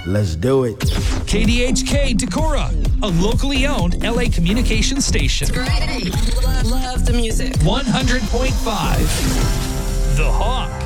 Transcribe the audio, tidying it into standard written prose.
Let's do it. KDHK Decorah, a locally owned LA communication station. Great. Love the music. 100.5 The Hawk.